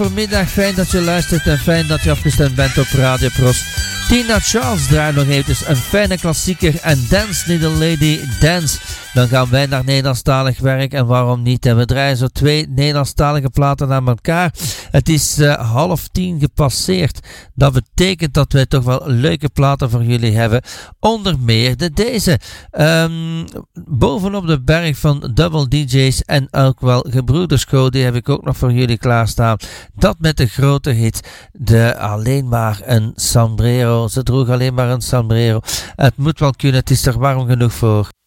Goedemiddag, fijn dat je luistert en fijn dat je afgestemd bent op Radio Pros. Tina Charles draait nog eventjes een fijne klassieker en Dance Little Lady Dance. Dan gaan wij naar Nederlandstalig werk en waarom niet? En we draaien zo 2 Nederlandstalige platen aan elkaar. Het is 9:30 gepasseerd. Dat betekent dat wij toch wel leuke platen voor jullie hebben. Onder meer deze. Bovenop de berg van Double DJ's en ook wel Gebroeders Code, die heb ik ook nog voor jullie klaarstaan. Dat met de grote hit, de Alleen maar een sombrero. Ze droeg alleen maar een sombrero. Het moet wel kunnen, het is er warm genoeg voor.